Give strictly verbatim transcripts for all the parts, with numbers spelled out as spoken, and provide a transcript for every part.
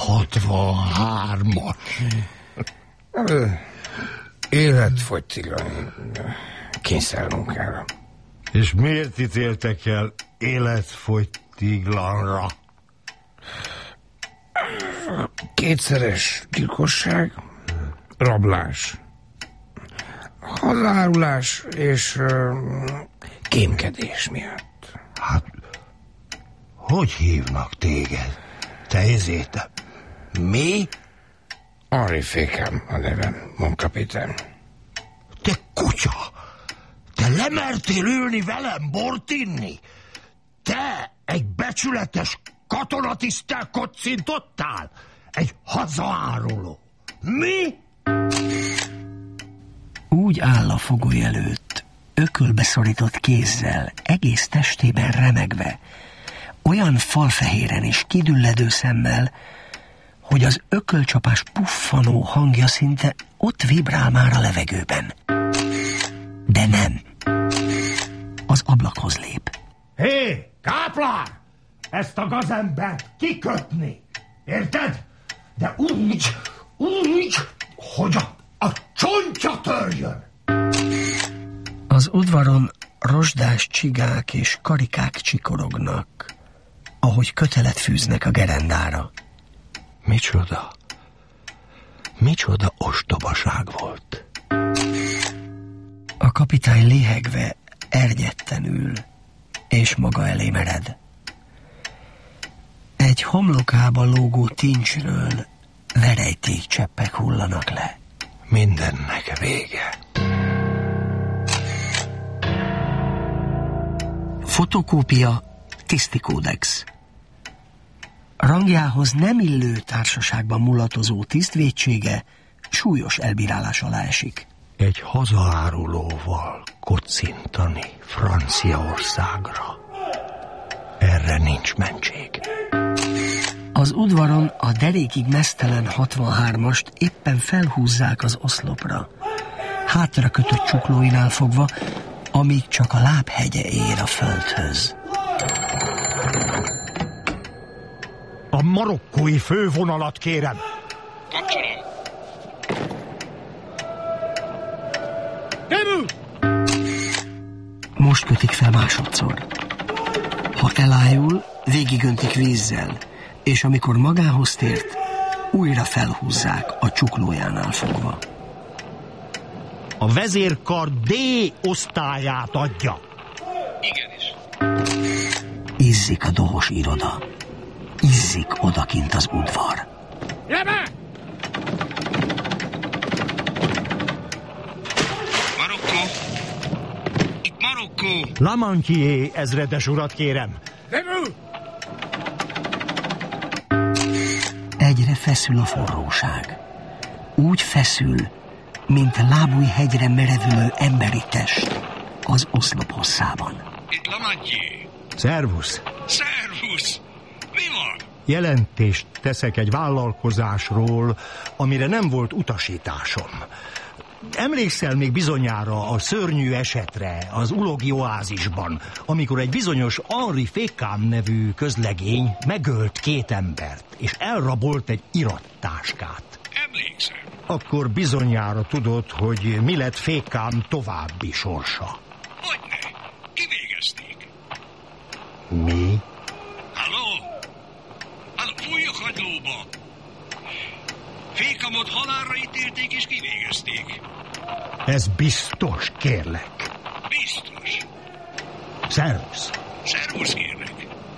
hatvanhármas. Életfogytiglani kényszermunkára. És miért ítéltek el életfogytiglanra? Kétszeres gyilkosság, rablás, hazárulás és uh, kémkedés miatt. Hát, hogy hívnak téged? Te ezért? Mi? Henri Fékám a nevem, monkapitány. Te kutya! Te lemertél ülni velem bort inni? Te egy becsületes katonatiszttel kocintottál? Egy hazaáruló. Mi? Úgy áll a fogoly előtt, ökölbe szorított kézzel, egész testében remegve, olyan falfehéren és kidülledő szemmel, hogy az ökölcsapás puffanó hangja szinte ott vibrál már a levegőben. De nem. Az ablakhoz lép. Hé, káplár! Ezt a gazembert kikötni! Érted? De úgy, úgy, hogy a, a csontja törjön! Az udvaron rozsdás csigák és karikák csikorognak, ahogy kötelet fűznek a gerendára. Micsoda? Micsoda ostobaság volt? A kapitány léhegve ernyetten ül, és maga elé mered. Egy homlokába lógó tincsről verejtékcseppek hullanak le. Mindennek vége. Fotokópia, tisztikódex. Rangjához nem illő társaságban mulatozó tisztvétsége súlyos elbírálás alá esik. Egy hazaárulóval kocintani Franciaországra. Erre nincs mentség. Az udvaron a derékig meztelen hatvanhármast éppen felhúzzák az oszlopra, hátra kötött csuklóinál fogva, amíg csak a lábhegye ér a földhöz. A marokkói fővonalat kérem. Kapcsolom. Most kötik fel másodszor. Ha elájul, végigöntik vízzel, és amikor magához tért, újra felhúzzák a csuklójánál fogva. A vezérkar D osztályát adja. Igenis. Izzik a dohos iroda. Izzik odakint az udvar. Jebe! Marokkó. Itt Marokkó. Lamantier ezredes urat kérem. Egyre feszül a forróság. Úgy feszül, mint lábújhegyre merevülő emberi test az oszlop hosszában. Itt Lamantier. Szervusz. Szervusz. Mi van? Jelentést teszek egy vállalkozásról, amire nem volt utasításom. Emlékszel még bizonyára a szörnyű esetre az ulogi oázisban, amikor egy bizonyos Henri Fékám nevű közlegény megölt két embert, és elrabolt egy irattáskát. Emlékszem. Akkor bizonyára tudod, hogy mi lett Fékám további sorsa. Hogyne? Kivégezték. Mi? Halló? Halló, fújj a kagylóba! Fékamot halálra ítélték és kivégezték. Ez biztos, kérlek. Biztos. Szervusz. Szervusz, kérlek.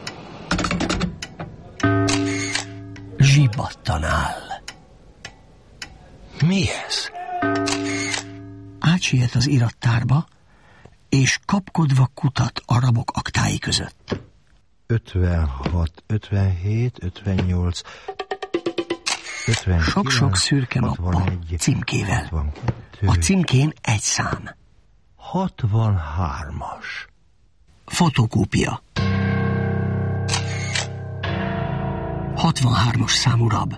Zsibbattan áll. Mi ez? Átsiet az irattárba, és kapkodva kutat a rabok aktái között. ötvenhat, ötvenhét, ötvennyolc, ötvenkilenc, Sok-sok szürke mappa hatvanegy, címkével. hatvankettő, A címkén egy szám. hatvanhármas. Fotokópia. hatvanhármas számú rab.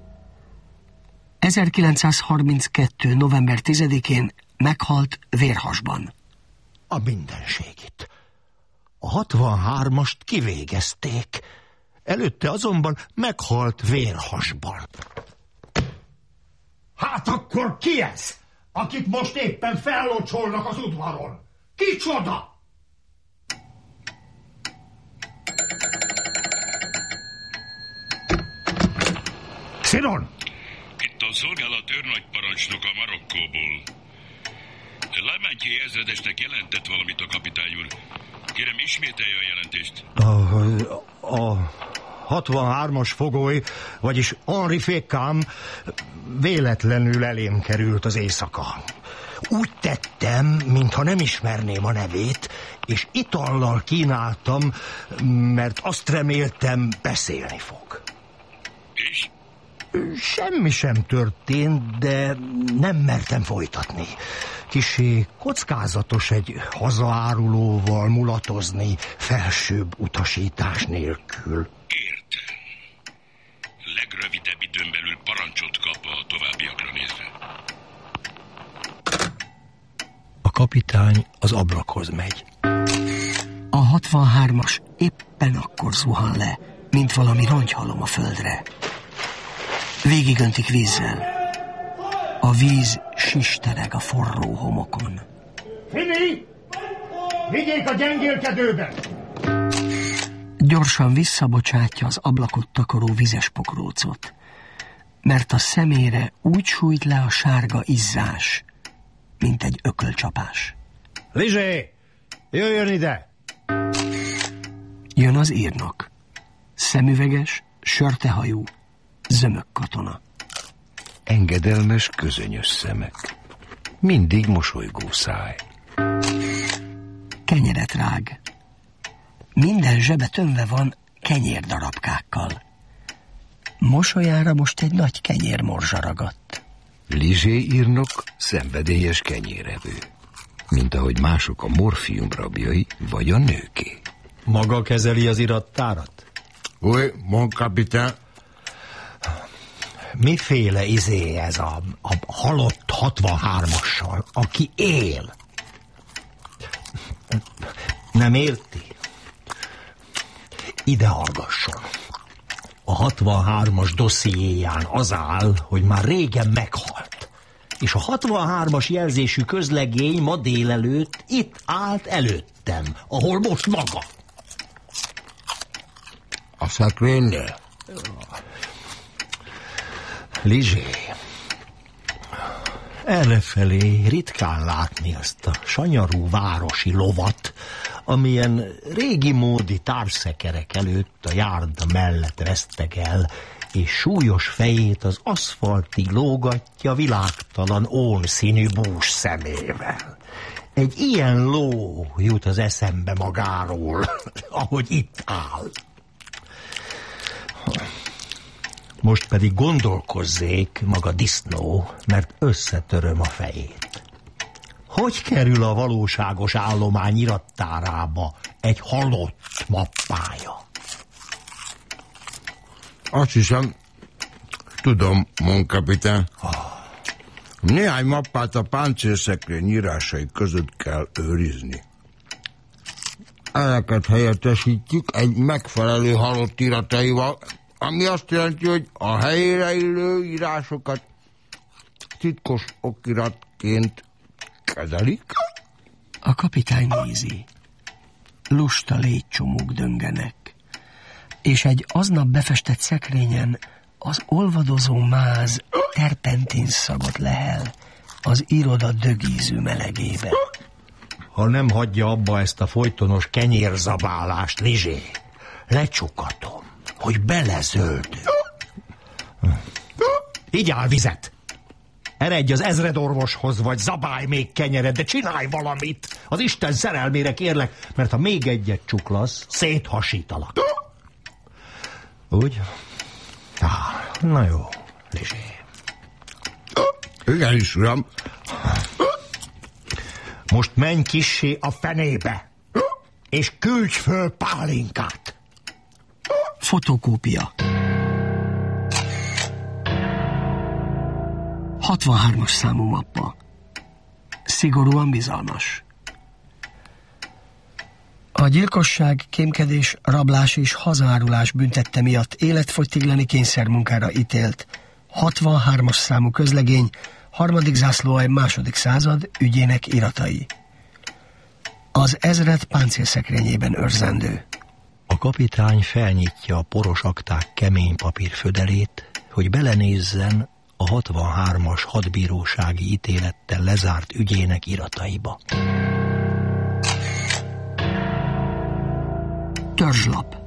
ezerkilencszázharminckettő. november tizedikén meghalt vérhasban. A mindenségit. A hatvanhármast kivégezték. Előtte azonban meghalt vérhasban. Hát akkor ki ez, akit most éppen fellocsolnak az udvaron? Kicsoda? Sinon! Itt a szolgálat őrnagyparancsnoka Marokkóból. Lemányi ezredesnek jelentett valamit a kapitány úr. Kérem, ismételje a jelentést. A, a hatvanhármas fogoly, vagyis Henri Fécam véletlenül elém került az éjszaka. Úgy tettem, mintha nem ismerném a nevét, és itallal kínáltam, mert azt reméltem, beszélni fog. És? Semmi sem történt, de nem mertem folytatni. Kissé kockázatos egy hazaárulóval mulatozni felsőbb utasítás nélkül. Értem. Legrövidebb időn belül parancsot kap a továbbiakra nézve. A kapitány az ablakhoz megy. A hatvanhármas éppen akkor zuhan le, mint valami rongyhalom a földre. Végigöntik vízzel. A víz sistereg a forró homokon. Fini! Vigyék a gyengélkedőbe! Gyorsan visszabocsátja az ablakot takaró vizes pokrócot, mert a szemére úgy sújt le a sárga izzás, mint egy ökölcsapás. Lizsé! Jöjjön ide! Jön az írnok. Szemüveges, sörtehajú, zömök katona. Engedelmes, közönyös szemek. Mindig mosolygó száj. Kenyeret rág. Minden zsebe tömve van kenyérdarabkákkal. Mosolyára most egy nagy kenyérmorzsa ragadt. Lizsé írnok szenvedélyes kenyérevő. Mint ahogy mások a morfium rabjai, vagy a nőké. Maga kezeli az irattárat? Oui, mon capitaine. Miféle izé ez a, a halott hatvanhármassal, aki él? Nem érti? Ide hallgasson. A hatvanhármas dossziéján az áll, hogy már régen meghalt. És a hatvanhármas jelzésű közlegény ma délelőtt itt állt előttem, ahol most maga. A szekrénynél? Lizsé, errefelé ritkán látni azt a sanyarú városi lovat, amilyen régi módi társzekerek előtt a járda mellett vesztegel, és súlyos fejét az aszfaltig lógatja világtalan ónszínű bús szemével. Egy ilyen ló jut az eszembe magáról, ahogy itt áll. Most pedig gondolkozzék maga disznó, mert összetöröm a fejét. Hogy kerül a valóságos állomány irattárába egy halott mappája? Azt hiszem, tudom, mon capitaine. Néhány mappát a páncélszekrény írásai között kell őrizni. Ezeket helyettesítjük egy megfelelő halott irataival, ami azt jelenti, hogy a helyére illő írásokat titkos okiratként kezelik. A kapitány nézi. Lusta légycsomók döngenek, és egy aznap befestett szekrényen az olvadozó máz terpentin szagot lehel az iroda dögízű melegébe. Ha nem hagyja abba ezt a folytonos kenyérzabálást, Lizsé, lecsukatom, hogy belezöldül. Igyál vizet! Eredj az ezredorvoshoz, vagy zabálj még kenyered, de csinálj valamit! Az Isten szerelmére kérlek, mert ha még egyet csuklasz, széthasítalak. Úgy? Ah, na jó, Lizsé. Igenis, uram. Most menj kissé a fenébe, és küldj föl pálinkát. Fotokópia. hatvanhármas számú mappa. Szigorúan bizalmas. A gyilkosság, kémkedés, rablás és hazaárulás büntette miatt életfogytiglani kényszermunkára ítélt hatvanhármas számú közlegény, harmadik zászlóalj, második század ügyének iratai. Az ezred páncélszekrényében őrzendő. A kapitány felnyitja a poros akták kemény papírfödelét, hogy belenézzen a hatvanhármas hadbírósági ítélettel lezárt ügyének irataiba. Törzslap.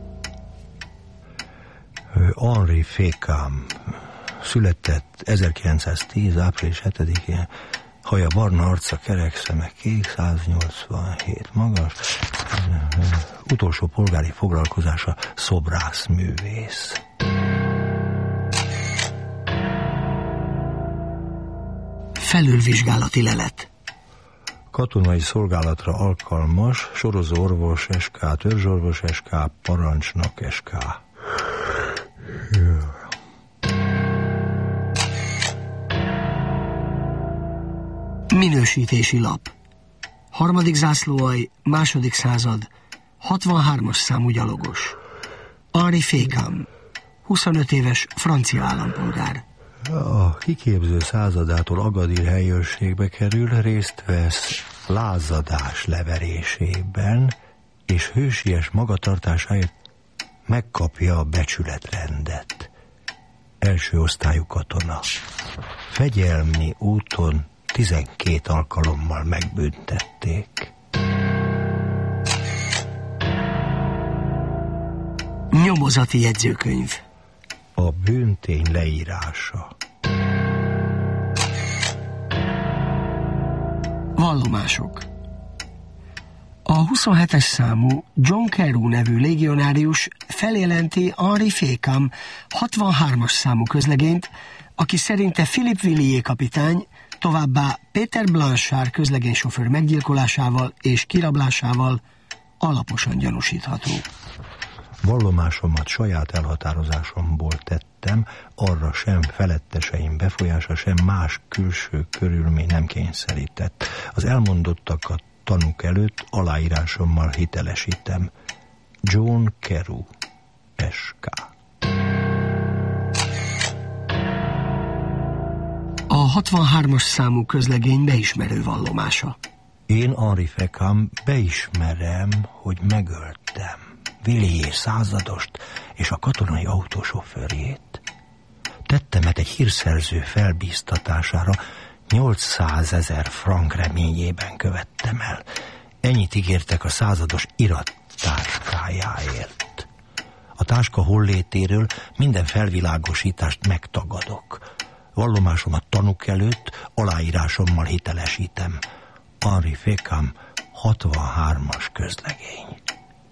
Henri Fécam született ezerkilencszáztíz. április hetedikén, haja barna, arca kerek, szeme kék, száznyolcvanhét magas, utolsó polgári foglalkozása szobrászművész. Felülvizsgálati lelet. Katonai szolgálatra alkalmas, sorozó orvos es ká, törzsorvos es ká, parancsnok es ká. Minősítési lap. Harmadik zászlóalj, második század, hatvanhármas számú gyalogos. Henri Fécam, huszonöt éves francia állampolgár. A kiképző századától Agadir helyőrségbe kerül, részt vesz lázadás leverésében, és hősies magatartásáért megkapja a becsületrendet. Első osztályú katona. Fegyelmi úton tizenkét alkalommal megbüntették. Nyomozati jegyzőkönyv. A bűntény leírása. Vallomások. A huszonhetes számú John Carew nevű légionárius feljelenti Henri Fécam hatvanhármas számú közlegényt, aki szerinte Philippe Villiers kapitány, továbbá Peter Blanchard közlegénysofőr meggyilkolásával és kirablásával alaposan gyanúsítható. Vallomásomat saját elhatározásomból tettem, arra sem feletteseim befolyása, sem más külső körülmény nem kényszerített. Az elmondottakat tanúk előtt aláírásommal hitelesítem. John Carew, es ká. A hatvanhármas számú közlegény beismerő vallomása. Én, Henri Fécam, beismerem, hogy megöltem Villiers századost és a katonai autósofőrjét. Tettemet egy hírszerző felbíztatására nyolcszázezer frank reményében követtem el. Ennyit ígértek a százados irattáskájáért. A táska hollétéről minden felvilágosítást megtagadok. Vallomásomat tanúk előtt aláírásommal hitelesítem. Henri Fécam, hatvanhármas közlegény.